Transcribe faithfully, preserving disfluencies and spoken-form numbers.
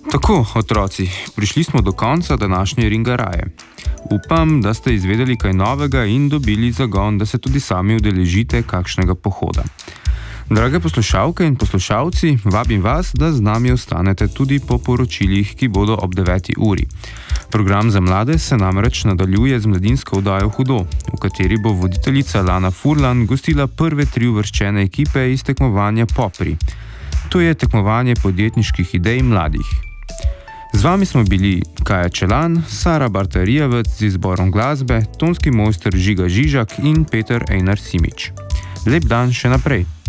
Tako, otroci, prišli smo do konca današnje Ringaraje. Upam, da ste izvedeli kaj novega in dobili zagon, da se tudi sami udeležite kakšnega pohoda. Drage poslušalke in poslušalci, vabim vas, da z nami ostanete tudi po poročilih, ki bodo ob deveti uri. Program za mlade se namreč nadaljuje z mladinsko oddajo Hudo, v kateri bo voditeljica Lana Furlan gostila prve tri uvrščene ekipe iz tekmovanja Popri. To je tekmovanje podjetniških idej mladih. Z vami smo bili Kaja Čelan, Sara Bartarijevec z izborom glasbe, tonski mojster Žiga Žižak in Peter Ejnar Simič. Lep dan še naprej!